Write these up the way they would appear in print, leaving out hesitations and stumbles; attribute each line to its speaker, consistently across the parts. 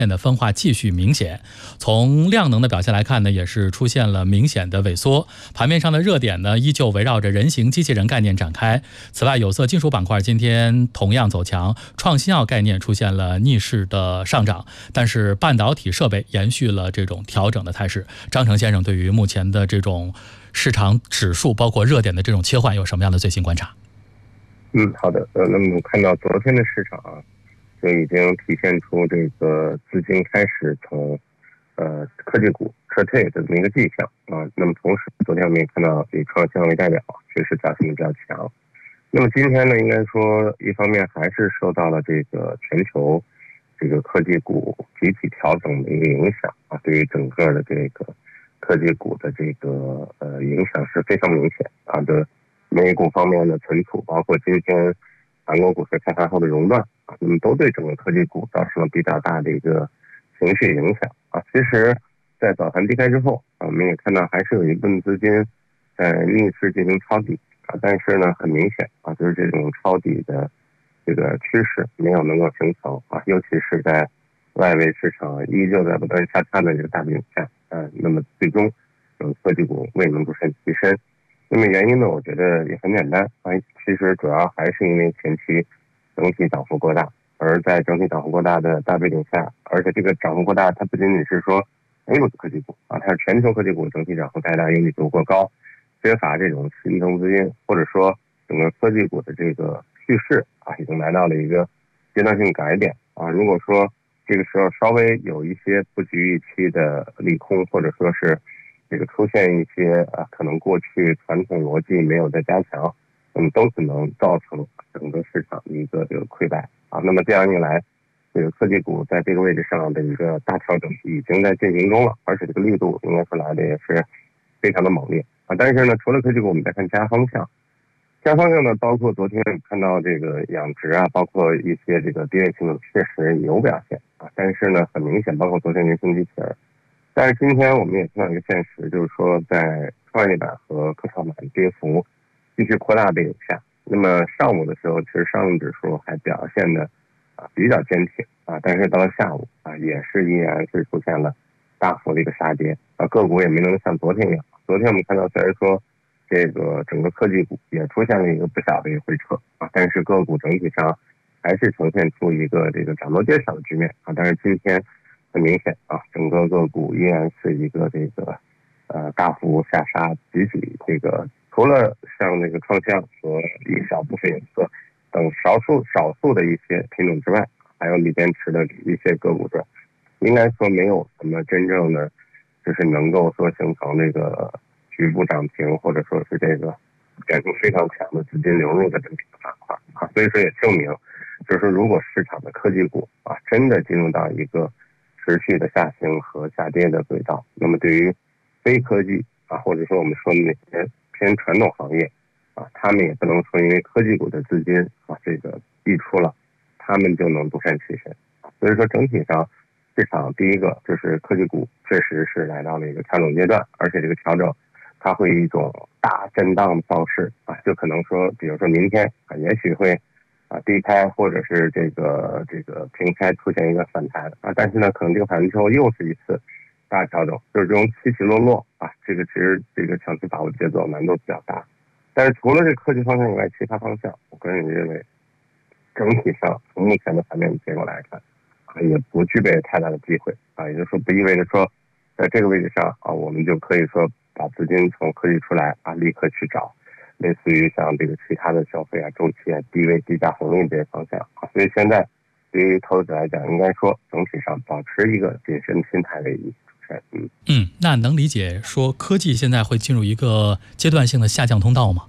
Speaker 1: 的分化继续明显，从量能的表现来看呢，也是出现了明显的萎缩。盘面上的热点呢，依旧围绕着人形机器人概念展开。此外，有色金属板块今天同样走强，创新药概念出现了逆势的上涨，但是半导体设备延续了这种调整的态势。张成先生对于目前的这种市场指数，包括热点的这种切换，有什么样的最新观察？
Speaker 2: 好的，那么我们看到昨天的市场就已经体现出这个资金开始从科技股撤退的这么一个迹象那么同时，昨天我们也看到以创新为代表，确实表现的比较强。那么今天呢，应该说一方面还是受到了这个全球这个科技股集体调整的一个影响对于整个的这个科技股的这个影响是非常明显的。美股方面的存储，包括今天韩国股市开盘后的熔断那么都对整个科技股造成了比较大的一个情绪影响其实在早盘低开之后我们也看到还是有一部分资金在逆势进行抄底但是呢很明显就是这种抄底的这个趋势没有能够形成尤其是在外围市场依旧在不断下探的这个大背景下那么最终科技股未能独善其身。那么原因呢，我觉得也很简单其实主要还是因为前期整体涨幅过大，而在整体涨幅过大的大背景下，而且这个涨幅过大，它不仅仅是说美股的科技股它是全球科技股整体涨幅太大，因为度过高，缺乏这种新增资金，或者说整个科技股的这个趋势已经来到了一个阶段性改点如果说这个时候稍微有一些不及预期的利空，或者说是这个出现一些可能过去传统逻辑没有的加强，那么都可能造成整个市场的一个这个溃败那么这样一来，这个科技股在这个位置上的一个大调整已经在进行中了，而且这个力度应该说来的也是非常的猛烈但是呢，除了科技股，我们再看其他方向。其他方向呢，包括昨天看到这个养殖包括一些这个低位品种确实有表现但是呢，很明显，包括昨天人形机器人。但是今天我们也看到一个现实，就是说在创业板和科创板跌幅继续扩大的背景下，那么上午的时候，其实上证指数还表现的比较坚挺但是到了下午也是依然是出现了大幅的一个杀跌个股也没能像昨天一样。昨天我们看到虽然说这个整个科技股也出现了一个不小的一个回撤但是个股整体上还是呈现出一个这个涨多跌少的局面但是今天很明显整个个股依然是一个这个大幅下杀，集体这个除了像那个创新和一小部分有色等少数的一些品种之外，还有锂电池的一些个股中，应该说没有什么真正的就是能够说形成这个局部涨停，或者说是这个感受非常强的资金流入的整体的板块所以说也证明，就是说如果市场的科技股真的进入到一个持续的下行和下跌的轨道，那么对于非科技或者说我们说的那些偏传统行业他们也不能说因为科技股的资金这个溢出了，他们就能独善其身所以说整体上市场第一个就是科技股确实是来到了一个调整阶段，而且这个调整它会以一种大震荡的方式就可能说比如说明天也许会低开或者是这个平开出现一个反弹但是呢可能这个反弹之后又是一次大调整，就是这种起起落落这个其实这个长期把握节奏难度比较大。但是除了这科技方向以外，其他方向我个人认为整体上从目前的盘面结构来看也不具备太大的机会也就是说不意味着说在这个位置上我们就可以说把资金从科技出来立刻去找类似于像这个其他的消费周期低位低价红利这些方向所以现在对于投资者来讲，应该说整体上保持一个谨慎心态为宜。
Speaker 1: 那能理解说科技现在会进入一个阶段性的下降通道吗？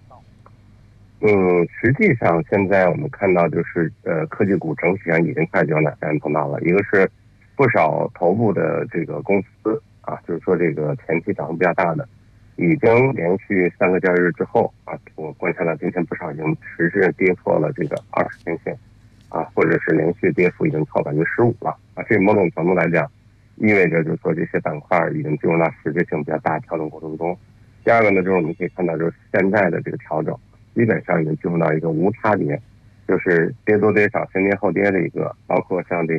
Speaker 2: 实际上现在我们看到就是科技股整体上已经开始有下降通道了。一个是不少头部的这个公司就是说这个前期涨幅比较大的，已经连续3个交易日之后我观察到今天不少已经实质跌破了这个20天线或者是连续跌幅已经超15%了这某种程度来讲意味着就是说这些板块已经进入到实质性比较大调整过程中。第二个呢，就是我们可以看到就是现在的这个调整基本上已经进入到一个无差别，就是跌多跌少先跌后跌的一个，包括像这个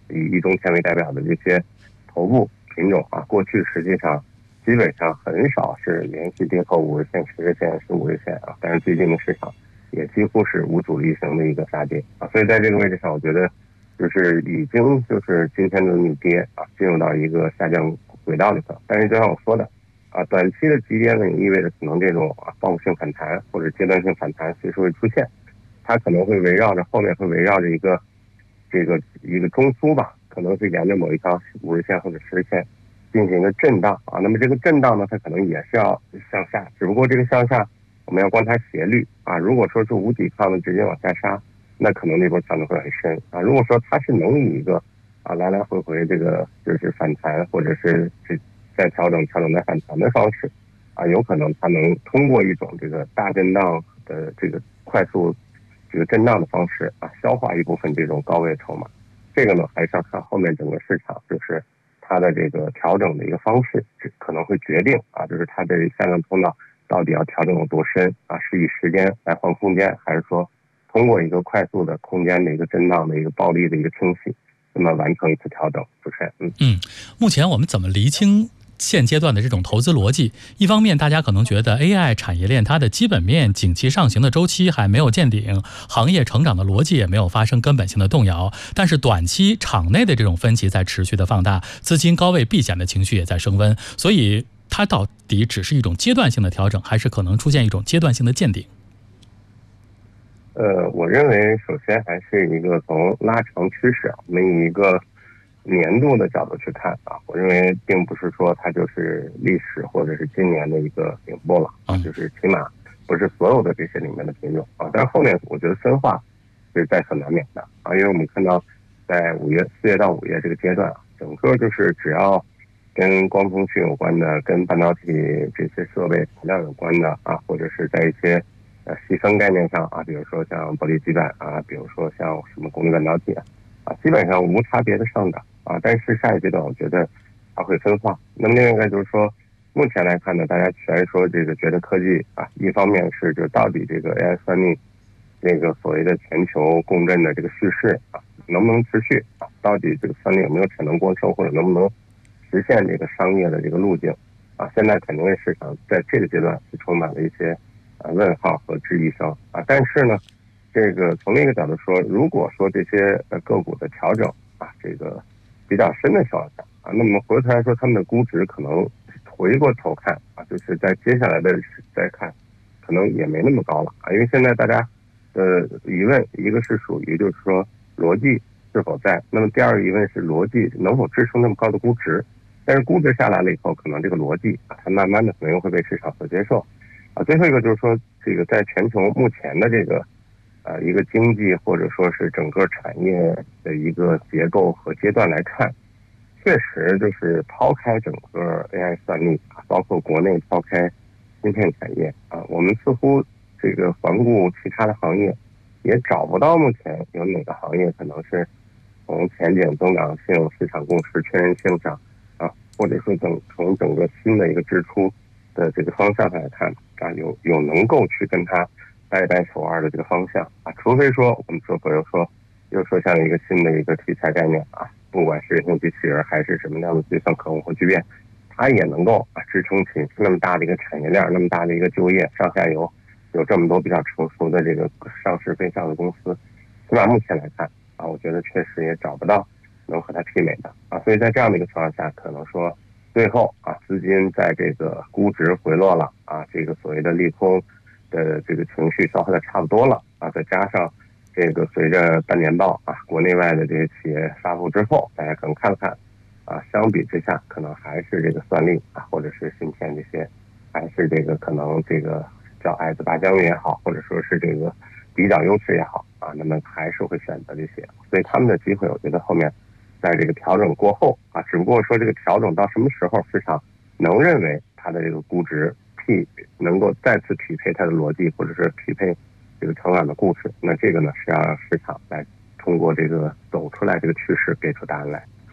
Speaker 2: 以易中天为代表的这些头部品种啊，过去实际上基本上很少是连续跌破50日线、10日线、15日线啊，但是最近的市场也几乎是无主力型的一个下跌啊，所以在这个位置上，我觉得就是已经就是今天的逆跌啊，进入到一个下降轨道里头。但是就像我说的啊，短期的急跌呢，也意味着可能这种报复性反弹或者阶段性反弹随时会出现，它可能会围绕着后面会围绕着一个中枢吧，可能是沿着某一条5日线或者10日线进行一个震荡啊。那么这个震荡呢，它可能也是要向下，只不过这个向下我们要观察斜率啊。如果说是无抵抗的直接往下杀，那可能那波调整会很深啊。如果说它是能以一个来来回回这个就是反弹或者是再调整再反弹的方式啊，有可能它能通过一种这个大震荡的这个快速这个震荡的方式啊，消化一部分这种高位筹码。这个呢，还是要看后面整个市场就是它的这个调整的一个方式，可能会决定啊，就是它的下降通道到底要调整有多深啊，是以时间来换空间，还是说通过一个快速的空间的一个震荡的一个暴力的一个清洗，那么完成一次调整。主持人，
Speaker 1: 目前我们怎么厘清现阶段的这种投资逻辑？一方面，大家可能觉得 AI 产业链它的基本面景气上行的周期还没有见顶，行业成长的逻辑也没有发生根本性的动摇，但是短期场内的这种分歧在持续的放大，资金高位避险的情绪也在升温，所以它到底只是一种阶段性的调整，还是可能出现一种阶段性的见顶？
Speaker 2: 我认为首先还是一个从拉长趋势我们以一个年度的角度去看啊，我认为并不是说它就是历史或者是今年的一个顶部了啊，就是起码不是所有的这些里面的品种啊，但是后面我觉得分化是在所难免的啊，因为我们看到在4月到5月这个阶段啊，整个就是只要跟光通讯有关的、跟半导体这些设备材料有关的啊，或者是在一些细分概念上啊，比如说像玻璃基板啊，比如说像什么功率半导体啊，基本上无差别的上涨啊。但是下一阶段我觉得它会分化。那么另外一个就是说，目前来看呢，大家全说这个觉得科技啊，一方面是就到底这个 AI 算力这个所谓的全球共振的这个叙事啊，能不能持续啊？到底这个算力有没有产能过剩，或者能不能实现这个商业的这个路径啊？现在肯定是市场在这个阶段是充满了一些问号和质疑声啊，但是呢，这个从另一个角度说，如果说这些个股的调整啊，这个比较深的情况下啊，那么回头来说，他们的估值可能回过头看啊，就是在接下来的再看，可能也没那么高了啊，因为现在大家的疑问，一个是属于就是说逻辑是否在，那么第二个疑问是逻辑能否支撑那么高的估值，但是估值下来了以后，可能这个逻辑啊，它慢慢的可能又会被市场所接受。最后一个就是说，这个在全球目前的这个一个经济或者说是整个产业的一个结构和阶段来看，确实就是抛开整个 AI 算力啊，包括国内抛开芯片产业啊，我们似乎这个环顾其他的行业，也找不到目前有哪个行业可能是从前景增长性、市场共识确认性上啊，或者说从整个新的一个支出的这个方向上来看啊，有能够去跟它掰手腕的这个方向啊，除非说我们说比如说又说像一个新的一个题材概念啊，不管是人形机器人还是什么样的计算可控或聚变，它也能够支撑起那么大的一个产业链，那么大的一个就业，上下游有这么多比较成熟的这个上市非上的公司，起码目前来看啊，我觉得确实也找不到能和它媲美的啊，所以在这样的一个情况下，可能说最后啊，资金在这个估值回落了啊，这个所谓的利空的这个情绪消化的差不多了啊，再加上这个随着半年报啊，国内外的这些企业发布之后，大家可能看看啊，相比之下，可能还是这个算力啊，或者是芯片这些，还是这个可能这个叫爱子拔将军也好，或者说是这个比较优势也好啊，那么还是会选择这些，所以他们的机会，我觉得后面在这个调整过后啊，只不过说这个调整到什么时候市场能认为它的这个估值能够再次匹配它的逻辑，或者是匹配这个成长的故事，那这个呢是要让市场来通过这个走出来这个趋势给出答案来。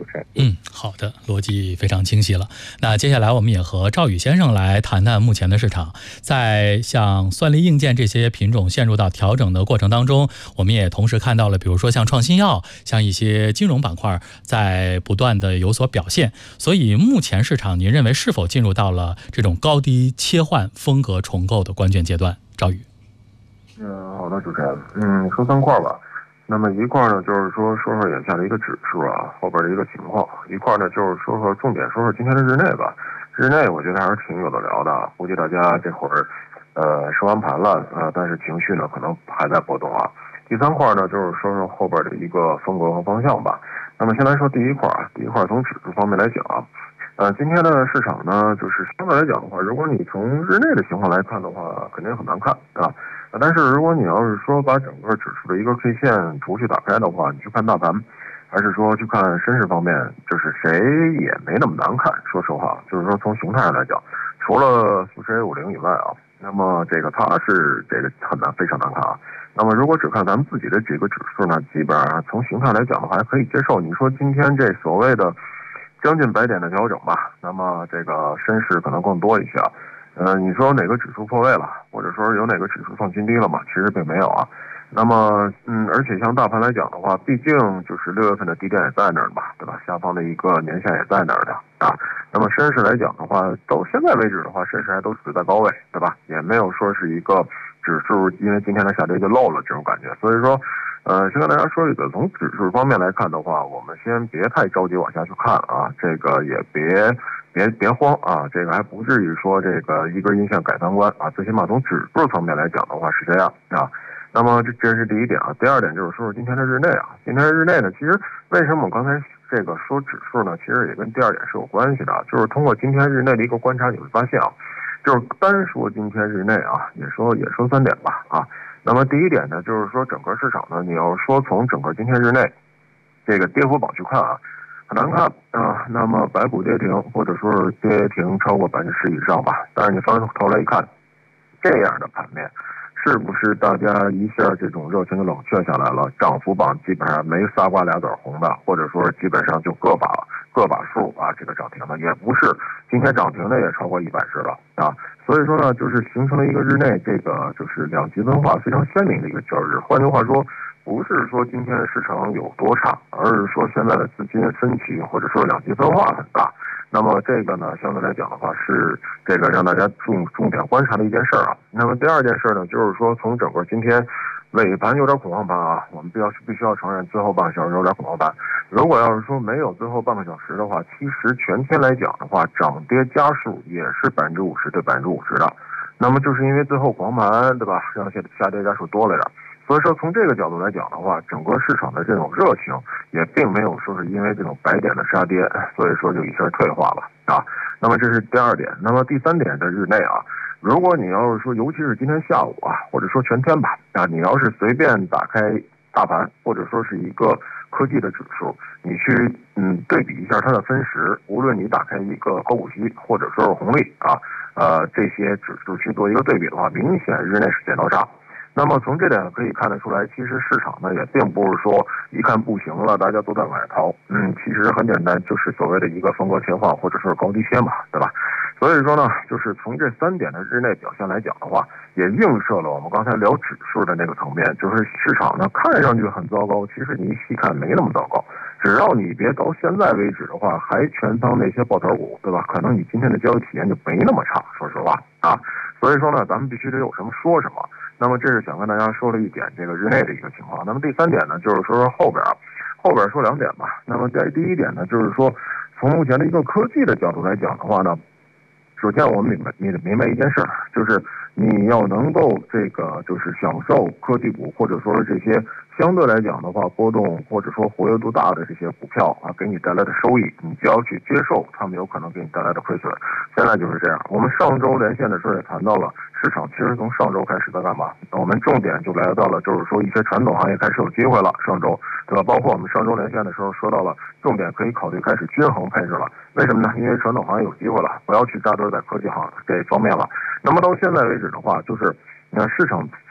Speaker 2: 主持人。
Speaker 1: 好的，逻辑非常清晰了。那接下来我们也和赵宇先生来谈谈目前的市场。在像算力硬件这些品种陷入到调整的过程当中，我们也同时看到了，比如说像创新药，像一些金融板块在不断的有所表现。所以目前市场，您认为是否进入到了这种高低切换、风格重构的关键阶段？赵宇。
Speaker 3: 好的，主持人。说3块吧。那么一块呢，就是说眼下的一个指数啊，后边的一个情况；一块呢，就是重点说今天的日内吧。日内我觉得还是挺有的聊的，估计大家这会儿收完盘了但是情绪呢可能还在波动啊。第3块呢，就是说后边的一个风格和方向吧。那么先来说第一块从指数方面来讲啊，今天的市场呢，就是相对来讲的话，如果你从日内的情况来看的话，肯定很难看啊。但是如果你要是说把整个指数的一个 K 线图去打开的话，你去看大盘，还是说去看深市方面，就是谁也没那么难看。说实话，就是说从形态上来讲，除了富时 A50以外啊，那么这个它是这个非常难看啊。那么如果只看咱们自己的几个指数呢，基本上从形态来讲的话还可以接受。你说今天这所谓的将近100点的调整吧，那么这个深市可能更多一些啊。你说哪个指数破位了，或者说有哪个指数创新低了嘛？其实并没有啊。那么而且像大盘来讲的话，毕竟就是6月份的低点也在那儿吧，对吧？下方的一个年线也在那儿的啊。那么深市来讲的话，到现在为止的话，深市还都处在高位，对吧？也没有说是一个指数因为今天的下跌就漏了这种感觉。所以说先跟大家说一个，从指数方面来看的话，我们先别太着急往下去看啊，这个也别慌啊，这个还不至于说这个一根阴线改3观啊，最起码从指数层面来讲的话是这样啊。那么这是第一点啊，第二点就是说今天的日内啊，今天的日内呢，其实为什么我刚才这个说指数呢，其实也跟第二点是有关系的，就是通过今天日内的一个观察，你会发现啊，就是单说今天日内啊，也说3点吧啊。那么第一点呢，就是说整个市场呢，你要说从整个今天日内这个跌幅榜去看啊，很难看啊。那么白股跌停，或者说是跌停超过10%以上吧。但是你翻头来一看，这样的盘面，是不是大家一下这种热情就冷却下来了？涨幅榜基本上没仨瓜俩枣红的，或者说基本上就个把数啊，这个涨停的也不是，今天涨停的也超过100只了啊。所以说呢，就是形成了一个日内这个就是两极分化非常鲜明的一个交易日。换句话说，不是说今天的市场有多差，而是说现在的资金分歧或者说两极分化很大。那么这个呢，相对来讲的话是这个让大家重点观察的一件事啊。那么第二件事呢，就是说从整个今天尾盘有点恐慌盘啊，我们必须要承认最后半个小时有点恐慌盘。如果要是说没有最后半个小时的话，其实全天来讲的话，涨跌家数也是50%对50%的。那么就是因为最后恐慌盘，对吧，让下跌家数多了点。所以说从这个角度来讲的话，整个市场的这种热情也并没有说是因为这种100点的杀跌，所以说就一下退化了啊。那么这是第二点。那么第三点的日内啊，如果你要是说，尤其是今天下午啊，或者说全天吧啊，你要是随便打开大盘，或者说是一个科技的指数，你去对比一下它的分时，无论你打开一个高股息或者说是红利啊，这些指数去做一个对比的话，明显日内是见到差。那么从这点可以看得出来，其实市场呢也并不是说一看不行了，大家都在往外逃。其实很简单，就是所谓的一个风格切换，或者说是高低切嘛，对吧？所以说呢，就是从这3点的日内表现来讲的话，也映射了我们刚才聊指数的那个层面，就是市场呢看上去很糟糕，其实你一细看没那么糟糕。只要你别到现在为止的话，还全当那些抱团股，对吧？可能你今天的交易体验就没那么差，说实话啊。所以说呢，咱们必须得有什么说什么。那么这是想跟大家说了一点这个日内的一个情况。那么第3点呢，就是说后边说2点吧。那么在第一点呢，就是说从目前的一个科技的角度来讲的话呢，首先我们明白一件事，就是你要能够这个就是享受科技股或者说这些相对来讲的话波动或者说活跃度大的这些股票啊，给你带来的收益，你就要去接受他们有可能给你带来的亏损。现在就是这样。我们上周连线的时候也谈到了，市场其实从上周开始在干嘛？我们重点就来到了，就是说一些传统行业开始有机会了。上周对吧？包括我们上周连线的时候说到了，重点可以考虑开始均衡配置了。为什么呢？因为传统行业有机会了，不要去扎堆在科技行这方面了。那么到现在为止的话，就是市场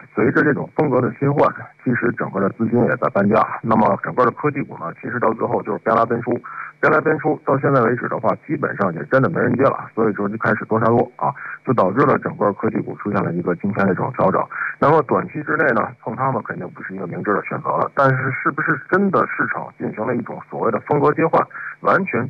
Speaker 3: 随着这种风格的切换，其实整个的资金也在搬家。那么整个的科技股呢，其实到最后就是边拉边出，边来边出，到现在为止的话，基本上也真的没人接了，所以说就开始多杀多啊，就导致了整个科技股出现了一个今天的这种调整。那么短期之内呢，碰它们肯定不是一个明智的选择了，但是是不是真的市场进行了一种所谓的风格切换，完全